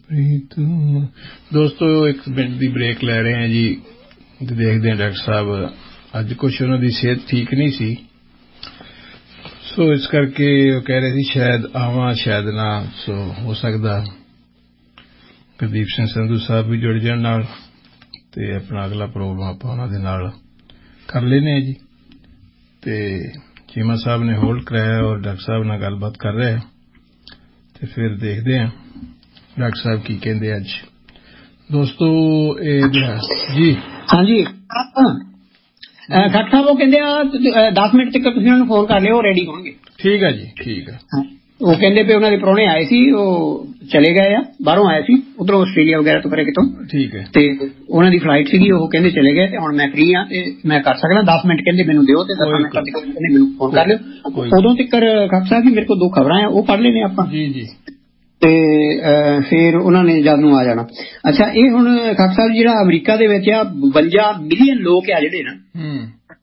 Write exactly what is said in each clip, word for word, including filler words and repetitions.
ਦੋਸਤੋ ਇੱਕ ਮਿੰਟ ਦੀ ਬ੍ਰੇਕ ਲੈ ਰਹੇ ਹਾਂ ਜੀ ਤੇ ਦੇਖਦੇ ਹਾਂ ਡਾਕਟਰ ਸਾਹਿਬ ਅੱਜ ਕੁਛ ਉਹਨਾਂ ਦੀ ਸਿਹਤ ਠੀਕ ਨਹੀਂ ਸੀ ਸੋ ਇਸ ਕਰਕੇ ਉਹ ਕਹਿ ਰਹੇ ਸੀ ਸ਼ਾਇਦ ਆਵਾਂ ਸ਼ਾਇਦ ਨਾ ਸੋ ਹੋ ਸਕਦਾ ਗੁਰਦੀਪ ਸਿੰਘ ਸੰਧੂ ਸਾਹਿਬ ਵੀ ਜੁੜ ਜਾਣ ਨਾਲ ਤੇ ਆਪਣਾ ਅਗਲਾ ਪ੍ਰੋਗਰਾਮ ਆਪਾਂ ਉਹਨਾਂ ਦੇ ਨਾਲ ਕਰ ਲੈਂਦੇ ਹਾਂ ਜੀ ਤੇ ਚੀਮਾ ਸਾਹਿਬ ਨੇ ਹੋਲਡ ਕਰਾਇਆ ਔਰ ਡਾਕਟਰ ਸਾਹਿਬ ਨਾਲ ਗੱਲਬਾਤ ਕਰ ਰਹੇ ਤੇ ਫਿਰ ਦੇਖਦੇ ਹਾਂ ਡਾਕਟਰ ਸਾਹਿਬ ਕੀ ਕਹਿੰਦੇ ਅੱਜ ਦੋਸਤੋ ਇਹ ਜੀ ਹਾਂਜੀ ਡਾਕਟਰ ਸਾਹਿਬ ਉਹ ਕਹਿੰਦੇ ਆ ਦਸ ਮਿੰਟ ਤੱਕ ਤੁਸੀਂ ਉਹਨਾਂ ਨੂੰ ਫੋਨ ਕਰ ਲਿਓ ਰੈਡੀ ਹੋਣਗੇ ਠੀਕ ਹੈ ਜੀ ਠੀਕ ਹੈ ਉਹ ਕਹਿੰਦੇ ਪਏ ਉਹਨਾਂ ਦੇ ਪ੍ਰਾਹੁਣੇ ਆਏ ਸੀ ਉਹ ਚਲੇ ਗਏ ਆ ਬਾਹਰੋਂ ਆਏ ਸੀ ਉਧਰੋਂ ਆਸਟ੍ਰੇਲੀਆ ਵਗੈਰਾ ਤੋਂ ਕਰੇ ਕਿਤੋਂ ਠੀਕ ਹੈ ਤੇ ਉਹਨਾਂ ਦੀ ਫਲਾਈਟ ਸੀਗੀ ਉਹ ਕਹਿੰਦੇ ਚਲੇ ਗਏ ਤੇ ਹੁਣ ਮੈਂ ਫ੍ਰੀ ਆ ਤੇ ਮੈਂ ਕਰ ਸਕਦਾ ਦਸ ਮਿੰਟ ਕਹਿੰਦੇ ਮੈਨੂੰ ਦਿਓ ਤੇ ਦਸ ਮਿੰਟ ਤੱਕ ਕਹਿੰਦੇ ਮੈਨੂੰ ਫੋਨ ਕਰ ਲਿਓ ਉਦੋਂ ਤੱਕ ਡਾਕਟਰ ਸਾਹਿਬ ਜੀ ਮੇਰੇ ਕੋਲ ਦੋ ਖਬਰਾਂ ਆ ਉਹ ਪੜ੍ਹ ਲੈਣੇ ਆਪਾਂ ਜੀ ਜੀ ਤੇ ਫਿਰ ਉਹਨਾਂ ਨੇ ਜਦ ਨੂੰ ਆ ਜਾਣਾ ਅੱਛਾ ਇਹ ਹੁਣ ਖਾਕ ਸਾਹਿਬ ਜਿਹੜਾ ਅਮਰੀਕਾ ਦੇ ਵਿੱਚ ਆ ਬਵੰਜਾ ਮਿਲੀਅਨ ਲੋਕ ਆ ਜਿਹੜੇ ਨਾ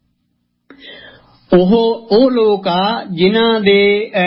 ਉਹ ਉਹ ਲੋਕ ਆ ਜਿਨ੍ਹਾਂ ਦੇ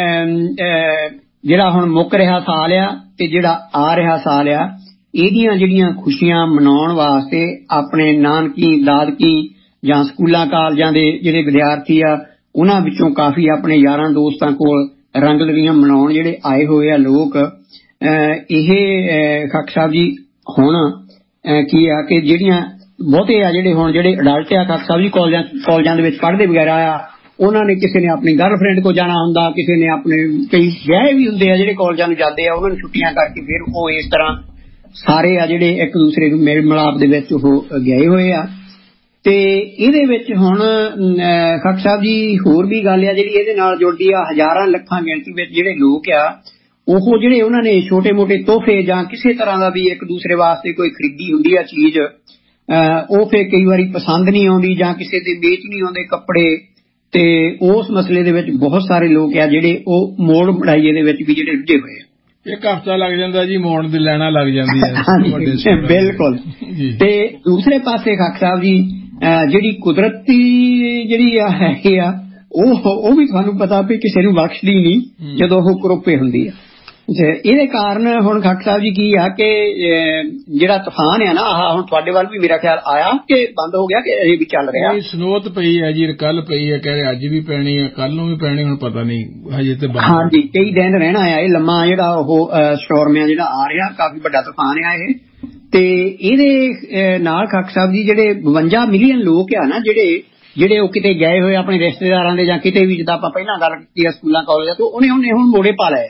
ਜਿਹੜਾ ਹੁਣ ਮੁੱਕ ਰਿਹਾ ਸਾਲ ਆ ਤੇ ਜਿਹੜਾ ਆ ਰਿਹਾ ਸਾਲ ਆ ਇਹਦੀਆਂ ਜਿਹੜੀਆਂ ਖੁਸ਼ੀਆਂ ਮਨਾਉਣ ਵਾਸਤੇ ਆਪਣੇ ਨਾਨਕੀ ਦਾਦਕੀ ਜਾਂ ਸਕੂਲਾਂ ਕਾਲਜਾਂ ਦੇ ਜਿਹੜੇ ਵਿਦਿਆਰਥੀ ਆ ਉਹਨਾਂ ਵਿੱਚੋਂ ਕਾਫੀ ਆਪਣੇ ਯਾਰਾਂ ਦੋਸਤਾਂ ਕੋਲ ਰੰਗ ਲੜੀਆਂ ਮਨਾਉਣ ਜਿਹੜੇ ਆਏ ਹੋਏ ਆ ਲੋਕ ਇਹ ਖਾਕ ਸਾਹਿਬ ਜੀ ਹੁਣ ਕੀ ਆ ਕਿ ਜਿਹੜੀਆਂ ਬਹੁਤੇ ਆ ਜਿਹੜੇ ਹੁਣ ਜਿਹੜੇ ਅਡਲਟ ਆ ਖਾਕ ਸਾਹਿਬ ਜੀ ਕਾਲਜਾਂ ਕਾਲਜਾਂ ਦੇ ਵਿੱਚ ਪੜ੍ਹਦੇ ਵਗੈਰਾ ਆ ਉਹਨਾਂ ਨੇ ਕਿਸੇ ਨੇ ਆਪਣੀ ਗਰਲਫ੍ਰੈਂਡ ਕੋਲ ਜਾਣਾ ਹੁੰਦਾ ਕਿਸੇ ਨੇ ਆਪਣੇ ਕਈ ਵਿਆਹੇ ਵੀ ਹੁੰਦੇ ਆ ਜਿਹੜੇ ਕਾਲਜਾਂ ਨੂੰ ਜਾਂਦੇ ਆ ਉਹਨਾਂ ਨੂੰ ਛੁੱਟੀਆਂ ਕਰਕੇ ਫਿਰ ਉਹ ਇਸ ਤਰ੍ਹਾਂ ਸਾਰੇ ਆ ਜਿਹੜੇ ਇੱਕ ਦੂਸਰੇ ਨੂੰ ਮੇਲ ਮਿਲਾਪ ਦੇ ਵਿੱਚ ਉਹ ਗਏ ਹੋਏ ਆ ਤੇ ਇਹਦੇ ਵਿੱਚ ਹੁਣ ਖਾਕ ਸਾਹਿਬ ਜੀ ਹੋਰ ਵੀ ਗੱਲ ਆ ਜਿਹੜੀ ਇਹਦੇ ਨਾਲ ਜੁੜਦੀ ਆ ਹਜ਼ਾਰਾਂ ਲੱਖਾਂ ਗਿਣਤੀ ਵਿੱਚ ਜਿਹੜੇ ਲੋਕ ਆ ਉਹ ਜਿਹੜੇ ਉਹਨਾਂ ਨੇ ਛੋਟੇ ਮੋਟੇ ਤੋਹਫੇ ਜਾਂ ਕਿਸੇ ਤਰ੍ਹਾਂ ਦਾ ਵੀ ਇੱਕ ਦੂਸਰੇ ਵਾਸਤੇ ਕੋਈ ਖਰੀਦੀ ਹੁੰਦੀ ਆ ਚੀਜ਼ ਉਹ ਫਿਰ ਕਈ ਵਾਰੀ ਪਸੰਦ ਨਹੀਂ ਆਉਂਦੀ ਜਾਂ ਕਿਸੇ ਦੇ ਵੇਚ ਨਹੀਂ ਆਉਂਦੇ ਕੱਪੜੇ ਤੇ ਉਸ ਮਸਲੇ ਦੇ ਵਿੱਚ ਬਹੁਤ ਸਾਰੇ ਲੋਕ ਆ ਜਿਹੜੇ ਉਹ ਮੋੜ ਮੜਾਈਏ ਦੇ ਵਿੱਚ ਵੀ ਜਿਹੜੇ ਰੁੱਝੇ ਹੋਏ ਆ ਇੱਕ ਹਫ਼ਤਾ ਲੱਗ ਜਾਂਦਾ ਜੀ ਮੋੜ ਦੀ ਲੈਣਾ ਲੱਗ ਜਾਂਦੀ ਹੈ ਬਿਲਕੁਲ ਤੇ ਦੂਸਰੇ ਪਾਸੇ ਖਾਕ ਸਾਹਿਬ ਜੀ ਜਿਹੜੀ ਕੁਦਰਤੀ ਜਿਹੜੀ ਆ ਹੈਗੀ ਆ ਉਹ ਉਹ ਵੀ ਤੁਹਾਨੂੰ ਪਤਾ ਵੀ ਕਿਸੇ ਨੂੰ ਬਖਸ਼ਦੀ ਨਹੀਂ ਜਦੋਂ ਉਹ ਕਰੋਪੇ ਹੁੰਦੀ ਆ ਇਹਦੇ ਕਾਰਨ ਹੁਣ ਖਾਕ ਸਾਹਿਬ ਜੀ ਕੀ ਆ ਕਿ ਜਿਹੜਾ ਤੂਫਾਨ ਆ ਨਾ ਆਹ ਹੁਣ ਤੁਹਾਡੇ ਵੱਲ ਵੀ ਮੇਰਾ ਖਿਆਲ ਆਇਆ ਕਿ ਬੰਦ ਹੋ ਗਿਆ ਕਿ ਅਜੇ ਵੀ ਚੱਲ ਰਿਹਾ ਸਨੋਤ ਪਈ ਹੈ ਜੀ ਕੱਲ ਪਈ ਹੈ ਕਹਿ ਰਹੇ ਅੱਜ ਵੀ ਪੈਣੀ ਹੈ ਕੱਲ ਨੂੰ ਵੀ ਪੈਣੀ ਹੁਣ ਪਤਾ ਨਹੀਂ ਹਜੇ ਤੇ ਹਾਂਜੀ ਕਈ ਦਿਨ ਰਹਿਣਾ ਆ ਇਹ ਲੰਮਾ ਜਿਹੜਾ ਉਹ ਸਟੋਰਮ ਆ ਜਿਹੜਾ ਆ ਰਿਹਾ ਕਾਫੀ ਵੱਡਾ ਤੂਫਾਨ ਆ ਇਹ ਤੇ ਇਹਦੇ ਨਾਲ ਖਾਕ ਸਾਹਿਬ ਜੀ ਜਿਹੜੇ ਬਵੰਜਾ ਮਿਲੀਅਨ ਲੋਕ ਆ ਨਾ ਜਿਹੜੇ ਜਿਹੜੇ ਉਹ ਕਿਤੇ ਗਏ ਹੋਏ ਆਪਣੇ ਰਿਸ਼ਤੇਦਾਰਾਂ ਦੇ ਜਾਂ ਕਿਤੇ ਵੀ ਜਿੱਦਾਂ ਆਪਾਂ ਪਹਿਲਾਂ ਗੱਲ ਕੀਤੀ ਆ ਸਕੂਲਾਂ ਕਾਲਜਾਂ ਤੋਂ ਉਹਨੇ ਉਹਨੇ ਹੁਣ ਮੋੜੇ ਪਾ ਲਏ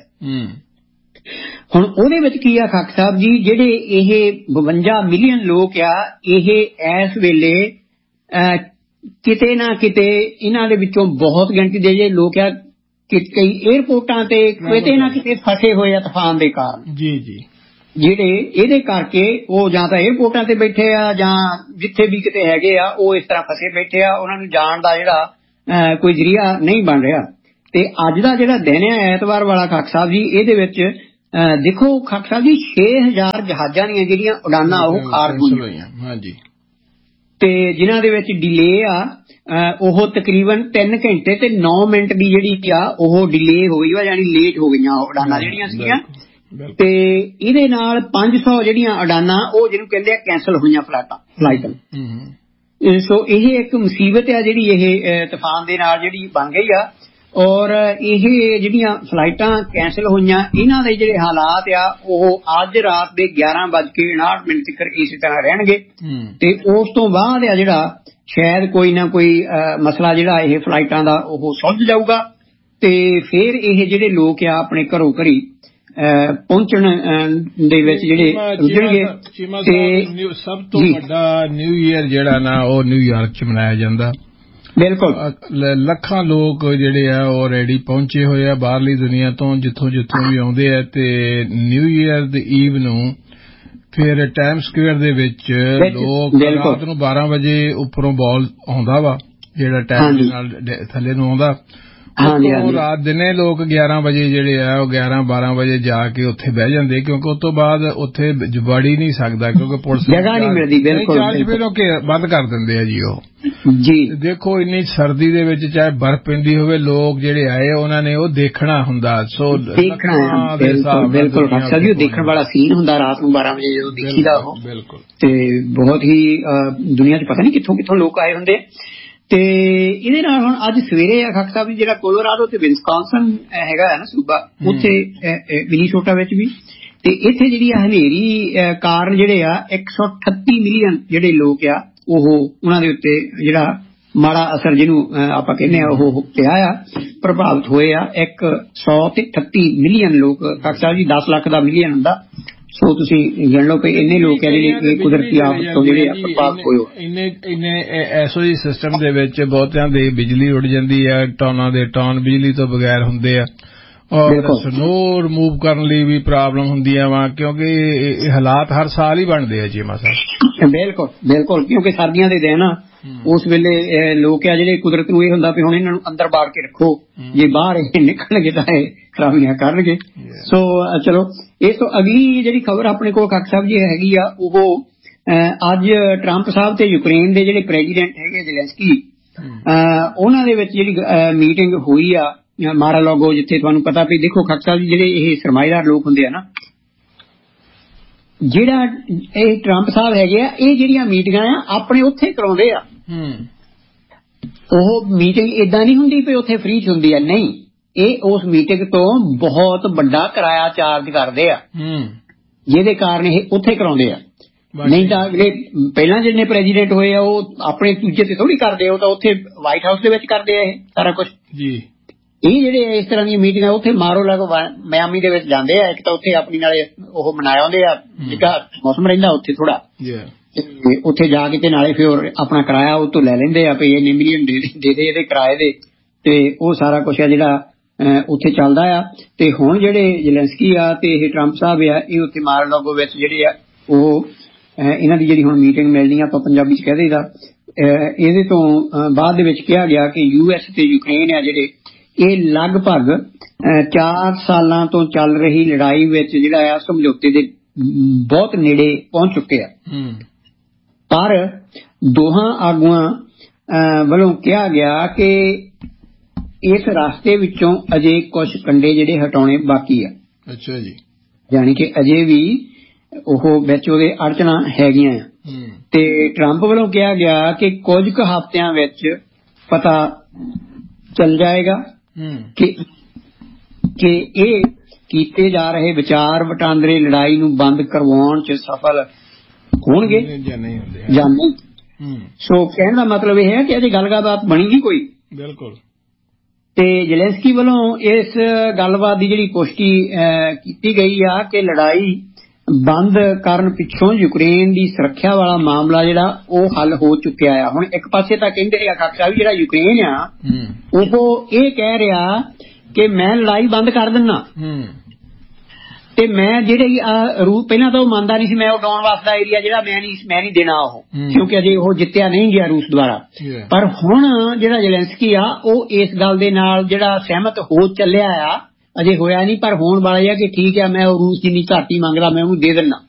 ਹੁਣ ਉਹਦੇ ਵਿੱਚ ਕੀ ਆ ਖਾਕ ਸਾਹਿਬ ਜੀ ਜਿਹੜੇ ਇਹ ਬਵੰਜਾ ਮਿਲੀਅਨ ਲੋਕ ਆ ਇਹ ਇਸ ਵੇਲੇ ਕਿਤੇ ਨਾ ਕਿਤੇ ਇਹਨਾਂ ਦੇ ਵਿੱਚੋਂ ਬਹੁਤ ਗਿਣਤੀ ਦੇ ਜਿਹੜੇ ਲੋਕ ਆ ਕਈ ਏਅਰਪੋਰਟਾਂ ਤੇ ਕਿਤੇ ਨਾ ਕਿਤੇ ਫਸੇ ਹੋਏ ਆ ਤੂਫਾਨ ਦੇ ਕਾਰਨ ਜੀ ਜੀ ਜਿਹੜੇ ਇਹਦੇ ਕਰਕੇ ਉਹ ਜਾਂ ਤਾਂ ਏਅਰਪੋਰਟਾਂ ਤੇ ਬੈਠੇ ਆ ਜਾਂ ਜਿੱਥੇ ਵੀ ਕਿਤੇ ਹੈਗੇ ਆ ਉਹ ਇਸ ਤਰ੍ਹਾਂ ਫਸੇ ਬੈਠੇ ਆ ਉਹਨਾਂ ਨੂੰ ਜਾਣ ਦਾ ਜਿਹੜਾ ਕੋਈ ਜ਼ਰੀਆ ਨਹੀਂ ਬਣ ਰਿਹਾ ਤੇ ਅੱਜ ਦਾ ਜਿਹੜਾ ਦਿਨ ਹੈ ਐਤਵਾਰ ਵਾਲਾ ਖਾਕ ਸਾਹਿਬ ਜੀ ਇਹਦੇ ਵਿੱਚ ਦੇਖੋ ਖਾਕ ਸਾਹਿਬ ਜੀ ਛੇ ਹਜ਼ਾਰ ਜਹਾਜ਼ਾਂ ਦੀਆਂ ਜਿਹੜੀਆਂ ਉਡਾਨਾਂ ਉਹ ਖਾਰਜ ਹੋਈਆਂ ਹਾਂਜੀ ਤੇ ਜਿਨ੍ਹਾਂ ਦੇ ਵਿੱਚ ਡਿਲੇ ਆ ਉਹ ਤਕਰੀਬਨ ਤਿੰਨ ਘੰਟੇ ਤੇ ਨੌ ਮਿੰਟ ਦੀ ਜਿਹੜੀ ਆ ਉਹ ਡਿਲੇ ਹੋਈ ਵਾ ਯਾਨੀ ਲੇਟ ਹੋ ਗਈਆਂ ਉਡਾਨਾਂ ਜਿਹੜੀਆਂ ਸੀਗੀਆਂ ਤੇ ਇਹਦੇ ਨਾਲ ਪੰਜ ਸੌ ਜਿਹੜੀਆਂ ਉਡਾਨਾਂ ਉਹ ਜਿਹਨੂੰ ਕਹਿੰਦੇ ਆ ਕੈਂਸਲ ਹੋਈਆਂ ਫਲਾਈਟਾਂ ਫਲਾਈਟਾਂ ਸੋ ਇਹ ਇੱਕ ਮੁਸੀਬਤ ਆ ਜਿਹੜੀ ਇਹ ਤੂਫਾਨ ਦੇ ਨਾਲ ਜਿਹੜੀ ਬਣ ਗਈ ਆ ਔਰ ਇਹ ਜਿਹੜੀਆਂ ਫਲਾਈਟਾਂ ਕੈਂਸਲ ਹੋਈਆਂ ਇਹਨਾਂ ਦੇ ਜਿਹੜੇ ਹਾਲਾਤ ਆ ਉਹ ਅੱਜ ਰਾਤ ਦੇ ਗਿਆਰਾਂ ਵੱਜ ਕੇ ਉਨਾਹਠ ਮਿੰਟ ਤੱਕ ਇਸੇ ਤਰ੍ਹਾਂ ਰਹਿਣਗੇ ਤੇ ਉਸ ਤੋਂ ਬਾਅਦ ਆ ਜਿਹੜਾ ਸ਼ਾਇਦ ਕੋਈ ਨਾ ਕੋਈ ਮਸਲਾ ਜਿਹੜਾ ਇਹ ਫਲਾਈਟਾਂ ਦਾ ਉਹ ਸੁਲਝ ਜਾਊਗਾ ਤੇ ਫਿਰ ਇਹ ਜਿਹੜੇ ਲੋਕ ਆ ਆਪਣੇ ਘਰੋਂ ਘਰੀ ਪਹੁੰਚਣ ਦੇ ਵਿੱਚ ਜਿਹੜੇ ਰੁੱਝਣਗੇ ਤੇ ਸਭ ਤੋਂ ਵੱਡਾ ਨਿਊ ਈਅਰ ਜਿਹੜਾ ਨਾ ਉਹ ਨਿਊਯਾਰਕ ਚ ਮਨਾਇਆ ਜਾਂਦਾ ਬਿਲਕੁਲ ਲੱਖਾਂ ਲੋਕ ਜਿਹੜੇ ਆ ਉਹ ਆਲਰੇਡੀ ਪਹੁੰਚੇ ਹੋਏ ਆ ਬਾਹਰਲੀ ਦੁਨੀਆ ਤੋਂ ਜਿੱਥੋਂ ਜਿੱਥੋਂ ਵੀ ਆਉਂਦੇ ਆ ਤੇ ਨਿਊ ਈਅਰ ਦੇ ਈਵ ਨੂੰ ਫਿਰ ਟਾਈਮ ਸਕੁਏਅਰ ਦੇ ਵਿੱਚ ਲੋਕ ਰਾਤ ਨੂੰ ਬਾਰਾਂ ਵਜੇ ਉੱਪਰੋਂ ਬਾਲ ਆਉਂਦਾ ਵਾ ਜਿਹੜਾ ਟਾਈਮ ਦੇ ਨਾਲ ਥੱਲੇ ਨੂੰ ਆਉਂਦਾ ਰਾਤ ਦਿਨੇ ਲੋਕ ਗਿਆਰਾਂ ਵਜੇ ਜਿਹੜੇ ਆ ਉਹ ਗਿਆਰਾਂ ਬਾਰਾਂ ਵਜੇ ਜਾ ਕੇ ਉੱਥੇ ਬਹਿ ਜਾਂਦੇ, ਕਿਉਂਕਿ ਉਸ ਤੋਂ ਬਾਅਦ ਉੱਥੇ ਵੜ ਹੀ ਨਹੀਂ ਸਕਦਾ, ਕਿਉਂਕਿ ਪੁਲਿਸ ਜਗ੍ਹਾ ਨਹੀਂ ਮਿਲਦੀ। ਬਿਲਕੁਲ ਬੰਦ ਕਰ ਦਿੰਦੇ ਆ ਜੀ ਉਹ ਜੀ। ਦੇਖੋ ਇੰਨੀ ਸਰਦੀ ਦੇ ਵਿੱਚ ਚਾਹੇ ਬਰਫ਼ ਪੈਂਦੀ ਹੋਵੇ, ਲੋਕ ਜਿਹੜੇ ਆਏ ਉਹਨਾਂ ਨੇ ਉਹ ਦੇਖਣਾ ਹੁੰਦਾ। ਸੋ ਦੇਖਣਾ ਬਿਲਕੁਲ ਜੀ, ਦੇਖਣ ਵਾਲਾ ਸੀਨ ਹੁੰਦਾ ਰਾਤ ਨੂੰ ਬਾਰਾਂ ਵਜੇ ਜਦੋਂ ਦੇਖੀਦਾ ਉਹ। ਬਿਲਕੁਲ। ਤੇ ਬਹੁਤ ਹੀ ਦੁਨੀਆ 'ਚ ਪਤਾ ਨਹੀਂ ਕਿੱਥੋਂ ਕਿੱਥੋਂ ਲੋਕ ਆਏ ਹੁੰਦੇ। ਤੇ ਇਹਦੇ ਨਾਲ ਹੁਣ ਅੱਜ ਸਵੇਰੇ ਆ ਖਾਕ ਸਾਹਿਬ ਜਿਹੜਾ ਕੋਲੋਰਾਡੋ ਤੇ ਵਿਸਕਾਂਸਨ ਹੈਗਾ ਹੈ ਨਾ ਸੂਬਾ, ਉੱਥੇ ਮਿਨੀਸੋਟਾ ਵਿੱਚ ਵੀ, ਤੇ ਇੱਥੇ ਜਿਹੜੀ ਆ ਹਨੇਰੀ ਕਾਰਨ ਜਿਹੜੇ ਆ ਇੱਕ ਸੌ ਅਠੱਤੀ ਮਿਲੀਅਨ ਜਿਹੜੇ ਲੋਕ ਆ ਉਹ ਉਹਨਾਂ ਦੇ ਉੱਤੇ ਜਿਹੜਾ ਮਾੜਾ ਅਸਰ ਜਿਹਨੂੰ ਆਪਾਂ ਕਹਿੰਦੇ ਆ ਉਹ ਪਿਆ ਆ, ਪ੍ਰਭਾਵਿਤ ਹੋਏ ਆ। ਇੱਕ ਸੌ ਤੇ ਅਠੱਤੀ ਮਿਲੀਅਨ ਲੋਕ ਖਾਕ ਸਾਹਿਬ ਜੀ, ਦਸ ਲੱਖ ਦਾ ਮਿਲੀਅਨ ਹੁੰਦਾ। ਸੋ ਤੁਸੀਂ ਗਿਣ ਲਓ ਕਿ ਇੰਨੇ ਲੋਕ ਆ ਜਿਹੜੇ ਕੁਦਰਤੀ ਆਫਤ ਤੋਂ ਜਿਹੜੇ ਪ੍ਰਭਾਵਿਤ ਹੋਏ। ਇੰਨੇ ਇੰਨੇ ਐਸੋ ਜੀ ਸਿਸਟਮ ਦੇ ਵਿੱਚ ਬਹੁਤਿਆਂ ਦੀ ਬਿਜਲੀ ਉੱਡ ਜਾਂਦੀ ਆ, ਟੌਨਾਂ ਦੇ ਟੌਨ ਬਿਜਲੀ ਤੋਂ ਬਗੈਰ ਹੁੰਦੇ ਆ, ਔਰ ਸਨੋ ਰਿਮੂਵ ਕਰਨ ਲਈ ਵੀ ਪ੍ਰੋਬਲਮ ਹੁੰਦੀਆਂ ਵਾ, ਕਿਉਂਕਿ ਇਹ ਹਾਲਾਤ ਹਰ ਸਾਲ ਹੀ ਬਣਦੇ ਆ ਜੀ ਮਸਾ। ਬਿਲਕੁਲ ਬਿਲਕੁਲ, ਕਿਉਂਕਿ ਸਰਦੀਆਂ ਦੇ ਦਿਨ ਉਸ ਵੇਲੇ ਲੋਕ ਆ ਜਿਹੜੇ ਕੁਦਰਤ ਨੂੰ ਇਹ ਹੁੰਦਾ ਵੀ ਹੁਣ ਇਹਨਾਂ ਨੂੰ ਅੰਦਰ ਬਾੜ ਕੇ ਰੱਖੋ, ਜੇ ਬਾਹਰ ਇਹ ਨਿਕਲਣਗੇ ਤਾਂ ਇਹ ਖਰਾਬੀਆਂ ਕਰਨਗੇ। ਸੋ ਚਲੋ ਇਸ ਤੋਂ ਅਗਲੀ ਜਿਹੜੀ ਖਬਰ ਆਪਣੇ ਕੋਲ ਖਾਕ ਸਾਹਿਬ ਜੀ ਹੈਗੀ ਆ, ਉਹ ਅੱਜ ਟਰੰਪ ਸਾਹਿਬ ਤੇ ਯੂਕਰੇਨ ਦੇ ਜਿਹੜੇ ਪ੍ਰੈਜ਼ੀਡੈਂਟ ਹੈਗੇ ਜ਼ੈਲੈਂਸਕੀ, ਉਹਨਾਂ ਦੇ ਵਿੱਚ ਜਿਹੜੀ ਮੀਟਿੰਗ ਹੋਈ ਆ ਮਾਰਾਲੋਗੋ, ਜਿੱਥੇ ਤੁਹਾਨੂੰ ਪਤਾ ਵੀ ਦੇਖੋ ਖਾਕ ਸਾਹਿਬ ਜੀ ਜਿਹੜੇ ਇਹ ਸਰਮਾਏਦਾਰ ਲੋਕ ਹੁੰਦੇ ਆ ਨਾ, ਜਿਹੜਾ ਇਹ ਟਰੰਪ ਸਾਹਿਬ ਹੈਗੇ ਆ, ਇਹ ਜਿਹੜੀਆਂ ਮੀਟਿੰਗਾਂ ਆ ਆਪਣੇ ਉੱਥੇ ਕਰਾਉਂਦੇ ਆ। ਉਹ ਮੀਟਿੰਗ ਏਦਾਂ ਨਹੀਂ ਹੁੰਦੀ ਵੀ ਉੱਥੇ ਫ੍ਰੀ ਚ ਹੁੰਦੀ ਆ, ਨਹੀਂ, ਇਹ ਉਸ ਮੀਟਿੰਗ ਤੋਂ ਬਹੁਤ ਵੱਡਾ ਕਿਰਾਇਆ ਚਾਰਜ ਕਰਦੇ ਆ, ਜਿਹਦੇ ਕਾਰਨ ਇਹ ਉੱਥੇ ਕਰਾਉਂਦੇ ਆ। ਨਹੀਂ ਤਾਂ ਜਿਹੜੇ ਪਹਿਲਾਂ ਜਿਹੜੇ ਪ੍ਰੈਜ਼ੀਡੈਂਟ ਹੋਏ ਆ ਉਹ ਆਪਣੇ ਦੂਜੇ ਤੇ ਥੋੜੀ ਕਰਦੇ, ਉਹ ਤਾਂ ਉੱਥੇ ਵਾਈਟ ਹਾਊਸ ਦੇ ਵਿੱਚ ਕਰਦੇ ਆ ਇਹ ਸਾਰਾ ਕੁਛ ਜੀ। ਇਹ ਜਿਹੜੇ ਇਸ ਤਰ੍ਹਾਂ ਦੀਆਂ ਮੀਟਿੰਗਾਂ ਉੱਥੇ ਮਾਰੋ ਲਾਗੋ ਮਿਆਮੀ ਦੇ ਵਿੱਚ ਜਾਂਦੇ ਆ, ਇੱਕ ਤਾਂ ਉੱਥੇ ਆਪਣੀ ਨਾਲੇ ਉਹ ਮਨਾਏ ਆਉਂਦੇ ਆ, ਜਿਹੜਾ ਮੌਸਮ ਰਹਿੰਦਾ ਉੱਥੇ ਥੋੜਾ, ਉੱਥੇ ਜਾ ਕੇ ਤੇ ਨਾਲੇ ਫਿਰ ਆਪਣਾ ਕਿਰਾਇਆ ਉਹ ਤੋਂ ਲੈ ਲੈਂਦੇ ਆ ਵੀ ਇੰਨੇ ਮਿਲੀਅਨ ਦੇ ਦੇ ਇਹਦੇ ਕਿਰਾਏ ਦੇ, ਤੇ ਉਹ ਸਾਰਾ ਕੁਛ ਆ ਜਿਹੜਾ ਉੱਥੇ ਚੱਲਦਾ ਆ। ਤੇ ਹੁਣ ਜਿਹੜੇ ਜ਼ੈਲੈਂਸਕੀ ਆ ਤੇ ਇਹ ਟਰੰਪ ਸਾਹਿਬ ਆ, ਇਹ ਉੱਥੇ ਮਾਰਾਲੋਗੋ ਵਿੱਚ ਜਿਹੜੇ ਆ ਉਹ ਇਹਨਾਂ ਦੀ ਜਿਹੜੀ ਹੁਣ ਮੀਟਿੰਗ ਮਿਲਣੀ ਆ, ਆਪਾਂ ਪੰਜਾਬੀ ਚ ਕਹਿ ਦੇਈਦਾ। ਇਹਦੇ ਤੋਂ ਬਾਅਦ ਦੇ ਵਿੱਚ ਕਿਹਾ ਗਿਆ ਕਿ ਯੂ ਐਸ ਤੇ ਯੂਕਰੇਨ ਆ ਜਿਹੜੇ, ਇਹ ਲਗਭਗ ਚਾਰ ਸਾਲਾਂ ਤੋਂ ਚੱਲ ਰਹੀ ਲੜਾਈ ਵਿੱਚ ਜਿਹੜਾ ਆ ਸਮਝੌਤੇ ਦੇ ਬਹੁਤ ਨੇੜੇ ਪਹੁੰਚ ਚੁੱਕੇ ਆ। ਪਰ ਦੋਹਾਂ ਆਗੂਆਂ ਵੱਲੋਂ ਕਿਹਾ ਗਿਆ ਕਿ ਇਸ ਰਸਤੇ ਵਿੱਚੋਂ ਅਜੇ ਕੁਝ ਕੰਡੇ ਜਿਹੜੇ ਹਟਾਉਣੇ ਬਾਕੀ ਆ। ਅੱਛਾ ਜੀ। ਯਾਨੀ ਕਿ ਅਜੇ ਵੀ ਉਹ ਵਿੱਚ ਉਹਦੇ ਅੜਚਣਾਂ ਹੈਗੀਆਂ ਆ। ਤੇ ਟਰੰਪ ਵੱਲੋਂ ਕਿਹਾ ਗਿਆ ਕਿ ਕੁਝ ਕੁ ਹਫ਼ਤਿਆਂ ਵਿੱਚ ਪਤਾ ਚੱਲ ਜਾਏਗਾ ਕਿ ਕਿ ਇਹ ਕੀਤੇ ਜਾ ਰਹੇ ਵਿਚਾਰ ਵਟਾਂਦਰੇ ਲੜਾਈ ਨੂੰ ਬੰਦ ਕਰਵਾਉਣ ਚ ਸਫਲ ਹੋਣਗੇ ਜਾਂ ਨਹੀਂ। ਸੋ ਕਹਿਣ ਦਾ ਮਤਲਬ ਇਹ ਹੈ ਕਿ ਅਜੇ ਗੱਲਬਾਤ ਬਣੀ ਨਹੀਂ ਕੋਈ। ਬਿਲਕੁਲ। ਤੇ ਜ਼ੈਲੈਂਸਕੀ ਵੱਲੋਂ ਇਸ ਗੱਲਬਾਤ ਦੀ ਜਿਹੜੀ ਪੁਸ਼ਟੀ ਕੀਤੀ ਗਈ ਆ ਕਿ ਲੜਾਈ ਬੰਦ ਕਰਨ ਪਿੱਛੋਂ ਯੂਕਰੇਨ ਦੀ ਸੁਰੱਖਿਆ ਵਾਲਾ ਮਾਮਲਾ ਜਿਹੜਾ ਉਹ ਹੱਲ ਹੋ ਚੁੱਕਿਆ ਆ। ਹੁਣ ਇੱਕ ਪਾਸੇ ਤਾਂ ਕਹਿੰਦੇ ਆ ਖਾਕ ਸਾਹਿਬ ਜਿਹੜਾ ਯੂਕਰੇਨ ਆ ਉਹ ਇਹ ਕਹਿ ਰਿਹਾ ਕਿ ਮੈਂ ਲੜਾਈ ਬੰਦ ਕਰ ਦਿੰਦਾ, ਤੇ ਮੈਂ ਜਿਹੜੇ ਰੂਸ ਪਹਿਲਾਂ ਤਾਂ ਉਹ ਮੰਨਦਾ ਨਹੀਂ ਸੀ, ਮੈਂ ਉਹ ਡੌਨਬਾਸ ਦਾ ਏਰੀਆ ਜਿਹੜਾ ਮੈਂ ਨਹੀਂ ਮੈਂ ਨਹੀਂ ਦੇਣਾ ਉਹ, ਕਿਉਂਕਿ ਅਜੇ ਉਹ ਜਿੱਤਿਆ ਨਹੀਂ ਗਿਆ ਰੂਸ ਦੁਆਰਾ। ਪਰ ਹੁਣ ਜਿਹੜਾ ਜ਼ੈਲੈਂਸਕੀ ਆ ਉਹ ਇਸ ਗੱਲ ਦੇ ਨਾਲ ਜਿਹੜਾ ਸਹਿਮਤ ਹੋ ਚੱਲਿਆ ਆ, ਅਜੇ ਹੋਇਆ ਨਹੀਂ ਪਰ ਹੋਣ ਵਾਲਾ ਹੀ ਆ ਕਿ ਠੀਕ ਹੈ ਮੈਂ ਉਹ ਰੂਸ ਜਿੰਨੀ ਘਾਟੀ ਮੰਗਦਾ ਮੈਂ ਉਹਨੂੰ ਦੇ ਦਿੰਦਾ।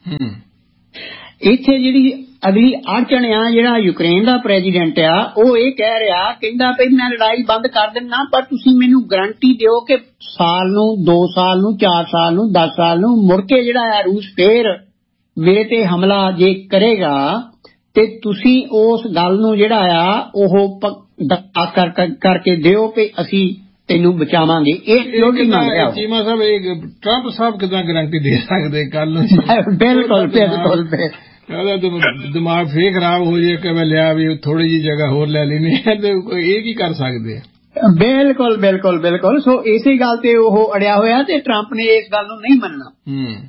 ਇੱਥੇ ਜਿਹੜੀ ਅਗਲੀ ਅੜਚਣ ਆ, ਜਿਹੜਾ ਯੂਕਰੇਨ ਦਾ ਪ੍ਰੈਜ਼ੀਡੈਂਟ ਆ ਉਹ ਇਹ ਕਹਿ ਰਿਹਾ, ਕਹਿੰਦਾ ਵੀ ਮੈਂ ਲੜਾਈ ਬੰਦ ਕਰ ਦਿੰਦਾ ਪਰ ਤੁਸੀਂ ਮੈਨੂੰ ਗਰੰਟੀ ਦਿਓ ਕਿ ਸਾਲ ਨੂੰ, ਦੋ ਸਾਲ ਨੂੰ, ਚਾਰ ਸਾਲ ਨੂੰ, ਦਸ ਸਾਲ ਨੂੰ ਮੁੜ ਕੇ ਜਿਹੜਾ ਆ ਰੂਸ ਫੇਰ ਮੇਰੇ ਤੇ ਹਮਲਾ ਜੇ ਕਰੇਗਾ ਤੇ ਤੁਸੀਂ ਉਸ ਗੱਲ ਨੂੰ ਜਿਹੜਾ ਆ ਉਹ ਕਰ ਕਰਕੇ ਦਿਓ ਕਿ ਅਸੀਂ ਤੈਨੂੰ ਬਚਾਵਾਂਗੇ। ਇਹ ਲੋਕੀ ਮੰਗ ਰਿਹਾ ਚੀਮਾ ਸਾਹਿਬ। ਇਹ ਟਰੰਪ ਸਾਹਿਬ ਕਿਦਾਂ ਗਰੰਟੀ ਦੇ ਸਕਦੇ ਕੱਲ ਨੂੰ? ਬਿਲਕੁਲ ਬਿਲਕੁਲ। ਦਿਮਾਗ ਫੇਰ ਖਰਾਬ ਹੋ ਜਾਏ ਕਿ ਮੈਂ ਲਿਆ ਵੀ ਥੋੜੀ ਜਿਹੀ ਜਗ੍ਹਾ ਹੋਰ ਲੈ ਲੈਣੀ ਹੈ, ਤੇ ਇਹ ਕੀ ਕਰ ਸਕਦੇ ਆ? ਬਿਲਕੁਲ ਬਿਲਕੁਲ ਬਿਲਕੁਲ। ਸੋ ਇਸੇ ਗੱਲ ਤੇ ਉਹ ਅੜਿਆ ਹੋਇਆ ਤੇ ਟਰੰਪ ਨੇ ਇਸ ਗੱਲ ਨੂੰ ਨਹੀਂ ਮੰਨਣਾ।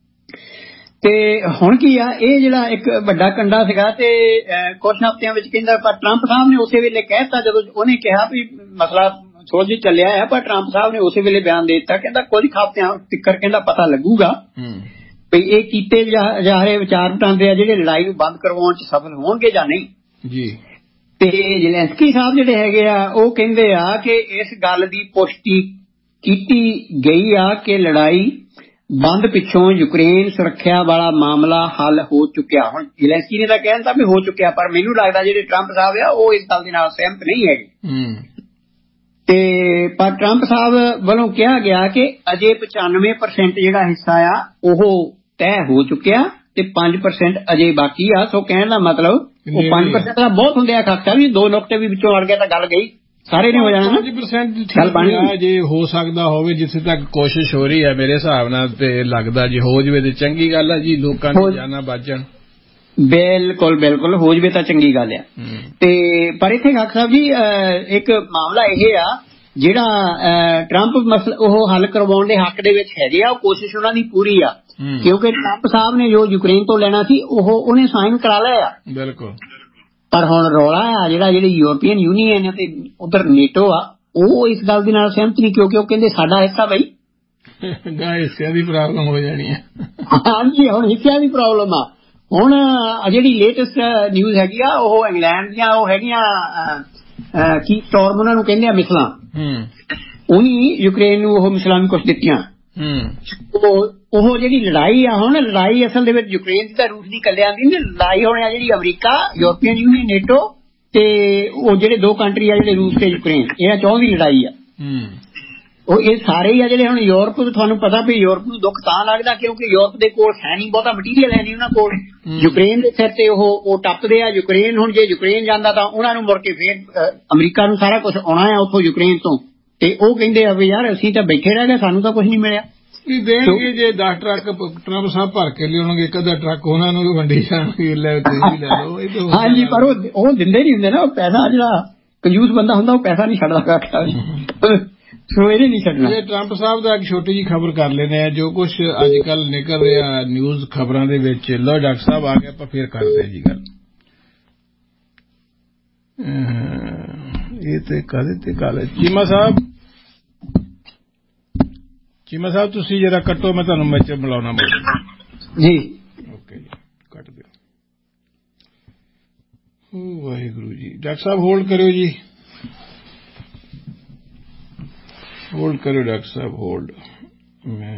ਤੇ ਹੁਣ ਕੀ ਆ, ਇਹ ਜਿਹੜਾ ਇੱਕ ਵੱਡਾ ਕੰਡਾ ਸੀਗਾ ਤੇ ਕੁਝ ਹਫ਼ਤਿਆਂ ਵਿੱਚ ਕਹਿੰਦਾ, ਪਰ ਟਰੰਪ ਸਾਹਿਬ ਨੇ ਉਸੇ ਵੇਲੇ ਕਹਿ ਦਿੱਤਾ ਜਦੋਂ ਉਹਨੇ ਕਿਹਾ ਵੀ ਮਸਲਾ ਥੋੜਾ ਜਿਹਾ ਚੱਲਿਆ ਹੈ, ਪਰ ਟਰੰਪ ਸਾਹਿਬ ਨੇ ਉਸੇ ਵੇਲੇ ਬਿਆਨ ਦੇ ਦਿੱਤਾ, ਕਹਿੰਦਾ ਕੁਝ ਹਫ਼ਤਿਆਂ ਤੱਕ ਕਹਿੰਦਾ ਪਤਾ ਲੱਗੂਗਾ ਵੀ ਇਹ ਕੀਤੇ ਜਾ ਰਹੇ ਵਿਚਾਰ ਵਟਾਂਦਰੇ ਆ ਜਿਹੜੇ ਲੜਾਈ ਨੂੰ ਬੰਦ ਕਰਵਾਉਣ ਚ ਸਫਲ ਹੋਣਗੇ ਜਾਂ ਨਹੀਂ ਜੀ। ਤੇ ਜ਼ੈਲੈਂਸਕੀ ਸਾਹਿਬ ਜਿਹੜੇ ਹੈਗੇ ਆ ਉਹ ਕਹਿੰਦੇ ਆ ਕਿ ਇਸ ਗੱਲ ਦੀ ਪੁਸ਼ਟੀ ਕੀਤੀ ਗਈ ਆ ਕਿ ਲੜਾਈ ਬੰਦ ਪਿੱਛੋਂ ਯੂਕਰੇਨ ਸੁਰੱਖਿਆ ਵਾਲਾ ਮਾਮਲਾ ਹੱਲ ਹੋ ਚੁੱਕਿਆ। ਹੁਣ ਜ਼ੈਲੈਂਸਕੀ ਨੇ ਤਾਂ ਕਹਿ ਦਿੱਤਾ ਵੀ ਹੋ ਚੁੱਕਿਆ, ਪਰ ਮੈਨੂੰ ਲੱਗਦਾ ਜਿਹੜੇ ਟਰੰਪ ਸਾਹਿਬ ਆ ਉਹ ਇਸ ਗੱਲ ਦੇ ਨਾਲ ਸਹਿਮਤ ਨਹੀਂ ਹੈਗੇ। ਤੇ ਪਰ ਟਰੰਪ ਸਾਹਿਬ ਵੱਲੋਂ ਕਿਹਾ ਗਿਆ ਕਿ ਅਜੇ ਪਚਾਨਵੇਂ ਪਰਸੈਂਟ ਜਿਹੜਾ ਹਿੱਸਾ ਆ ਉਹ ਤੈਅ ਹੋ ਚੁੱਕਿਆ ਤੇ ਪੰਜ ਪਰਸੈਂਟ ਅਜੇ ਬਾਕੀ ਆ। ਸੋ ਕਹਿਣ ਦਾ ਮਤਲਬ ਉਹ ਪੰਜ ਪਰਸੈਂਟ ਦਾ ਬਹੁਤ ਹੁੰਦੇ ਆ ਖਰਚਾ ਵੀ ਦੋ ਨੁਕਤੇ ਵੀ ਵਿੱਚੋਂ ਅੜ ਗਏ ਤਾਂ ਗੱਲ ਗਈ, ਸਾਰੇ ਨੇ ਹੋ ਜਾਣਾ। ਪੰਜ ਪਰਸੈਂਟ ਜੇ ਹੋ ਸਕਦਾ ਹੋਵੇ, ਜਿੱਥੇ ਤੱਕ ਕੋਸ਼ਿਸ਼ ਹੋ ਰਹੀ ਹੈ ਮੇਰੇ ਹਿਸਾਬ ਨਾਲ ਤੇ ਲੱਗਦਾ ਜੇ ਹੋ ਜਵੇ ਤੇ ਚੰਗੀ ਗੱਲ ਆ ਜੀ, ਲੋਕਾਂ ਦੀ ਜਾਨਾਂ ਬਚਣ। ਬਿਲਕੁਲ ਬਿਲਕੁਲ ਹੋ ਜਵੇ ਤਾਂ ਚੰਗੀ ਗੱਲ ਆ। ਤੇ ਪਰ ਇੱਥੇ ਖਾਕ ਸਾਹਿਬ ਜੀ ਇੱਕ ਮਾਮਲਾ ਇਹ ਆ ਜਿਹੜਾ ਟਰੰਪ ਮਸਲਾ ਉਹ ਹੱਲ ਕਰਵਾਉਣ ਦੇ ਹੱਕ ਦੇ ਵਿੱਚ ਹੈਗੇ ਆ, ਉਹ ਕੋਸ਼ਿਸ਼ ਉਹਨਾਂ ਦੀ ਪੂਰੀ ਆ, ਕਿਉਂਕਿ ਟਰੰਪ ਸਾਹਿਬ ਨੇ ਜੋ ਯੂਕਰੇਨ ਤੋਂ ਲੈਣਾ ਸੀ ਉਹ ਉਹਨੇ ਸਾਈਨ ਕਰਾ ਲਿਆ। ਬਿਲਕੁਲ। ਪਰ ਹੁਣ ਰੌਲਾ ਆ ਜਿਹੜਾ ਜਿਹੜੀ ਯੂਰਪੀਅਨ ਯੂਨੀਅਨ ਤੇ ਉਧਰ ਨੇਟੋ ਆ ਉਹ ਇਸ ਗੱਲ ਦੇ ਨਾਲ ਸਹਿਮਤ ਨਹੀਂ, ਕਿਉਂਕਿ ਉਹ ਕਹਿੰਦੇ ਸਾਡਾ ਹਿੱਸਾ ਬਈ ਹਿੱਸਿਆਂ ਦੀ ਪ੍ਰੋਬਲਮ ਹੋ ਜਾਣੀ ਹੈ। ਹਾਂਜੀ ਹੁਣ ਹਿੱਸਿਆਂ ਦੀ ਪ੍ਰੋਬਲਮ ਆ। ਹੁਣ ਜਿਹੜੀ ਲੇਟੈਸਟ ਨਿਊਜ਼ ਹੈਗੀ ਆ ਉਹ ਇੰਗਲੈਂਡ ਦੀਆਂ ਉਹ ਹੈਗੀਆਂ ਕੀ ਸਟੋਰਮ ਉਹਨਾਂ ਨੂੰ ਕਹਿੰਦੇ ਆ ਮਿਸਲਾਂ, ਉਹਨੀ ਯੂਕਰੇਨ ਨੂੰ ਉਹ ਮਿਸਲਾਂ ਵੀ ਕੁਛ ਦਿੱਤੀਆਂ। ਉਹ ਜਿਹੜੀ ਲੜਾਈ ਆ ਹੁਣ ਲੜਾਈ ਅਸਲ ਦੇ ਵਿੱਚ ਯੂਕਰੇਨ ਦੀ ਤਾਂ ਰੂਸ ਦੀ ਕੱਲਿਆਂ ਦੀ ਨਹੀਂ, ਲੜਾਈ ਹੋਣੀ ਆ ਜਿਹੜੀ ਅਮਰੀਕਾ, ਯੂਰਪੀਅਨ ਯੂਨੀਅਨ, ਨੇਟੋ ਤੇ ਉਹ ਜਿਹੜੇ ਦੋ ਕੰਟਰੀ ਆ ਜਿਹੜੇ ਰੂਸ ਤੇ ਯੂਕਰੇਨ, ਇਹਨਾਂ ਚੌਂ ਦੀ ਲੜਾਈ ਆ। ਉਹ ਇਹ ਸਾਰੇ ਹੀ ਆ ਜਿਹੜੇ ਹੁਣ ਯੂਰਪ, ਤੁਹਾਨੂੰ ਪਤਾ ਵੀ ਯੂਰਪ ਨੂੰ ਦੁੱਖ ਤਾਂ ਲੱਗਦਾ ਕਿਉਂਕਿ ਯੂਰਪ ਦੇ ਕੋਲ ਹੈ ਨਹੀਂ ਬਹੁਤਾ ਮਟੀਰੀਅਲ ਹੈ ਨਹੀਂ ਉਹਨਾਂ ਕੋਲ, ਯੂਕਰੇਨ ਦੇ ਸਿਰ ਤੇ ਉਹ ਉਹ ਟੱਪਦੇ ਆ। ਯੂਕਰੇਨ ਹੁਣ ਜੇ ਯੂਕਰੇਨ ਜਾਂਦਾ ਤਾਂ ਉਹਨਾਂ ਨੂੰ ਮੁੜ ਕੇ ਫੇਰ ਅਮਰੀਕਾ ਨੂੰ ਸਾਰਾ ਕੁਝ ਆਉਣਾ ਆ ਉੱਥੋਂ ਯੂਕਰੇਨ ਤੋਂ, ਤੇ ਉਹ ਕਹਿੰਦੇ ਆ ਵੀ ਯਾਰ ਅਸੀਂ ਤਾਂ ਬੈਠੇ ਰਹਿ ਗਏ, ਸਾਨੂੰ ਤਾਂ ਕੁਝ ਨਹੀਂ ਮਿਲਿਆ। ਦੇਣਗੇ ਜੇ ਦਸ ਟਰੱਕ ਟਰੰਪ ਸਾਹਿਬ ਭਰ ਕੇ ਲਿਆਉਣਗੇ, ਇੱਕ ਅੱਧਾ ਟਰੱਕ ਉਹਨਾਂ ਨੂੰ ਵੀ ਵੰਡੀ ਜਾਣਗੇ, ਲੈ ਤੁਸੀਂ ਲੈ ਲਓ। ਹਾਂਜੀ ਪਰ ਉਹ ਉਹ ਦਿੰਦੇ ਨਹੀਂ ਹੁੰਦੇ ਨਾ, ਉਹ ਪੈਸਾ ਜਿਹੜਾ ਕੰਜੂਸ ਬੰਦਾ ਹੁੰਦਾ ਉਹ ਪੈਸਾ ਨਹੀਂ ਛੱਡਦਾ, ਸੋ ਇਹਨੇ ਨਹੀਂ ਛੱਡਣਾ। ਟਰੰਪ ਸਾਹਿਬ ਦਾ ਇੱਕ ਛੋਟੀ ਜਿਹੀ ਖਬਰ ਕਰ ਲੈਂਦੇ ਆ, ਜੋ ਕੁਛ ਅੱਜ ਕੱਲ ਨਿਕਲ ਰਿਹਾ ਨਿਊਜ਼ ਖਬਰਾਂ ਦੇ ਵਿੱਚ। ਲੋ ਡਾਕਟਰ ਸਾਹਿਬ ਆ ਗਏ, ਆਪਾਂ ਫੇਰ ਕਰਦੇ ਜੀ ਗੱਲ। ਇਹ ਤੇ ਕਾਹਦੇ ਤੇ ਗੱਲ, ਚੀਮਾ ਸਾਹਿਬ ਚੀਮਾ ਸਾਹਿਬ ਤੁਸੀਂ ਜਰਾ ਕੱਟੋ, ਮੈਂ ਤੁਹਾਨੂੰ ਵਿੱਚ ਬੁਲਾਉਣਾ ਜੀ। ਓਕੇ ਜੀ, ਕੱਟ ਦਿਓ। ਵਾਹਿਗੁਰੂ ਜੀ। ਡਾਕਟਰ ਸਾਹਿਬ ਹੋਲਡ ਕਰਿਓ ਜੀ, ਹੋਲਡ ਕਰਿਓ ਡਾਕਟਰ ਸਾਹਿਬ, ਹੋਲਡ। ਮੈਂ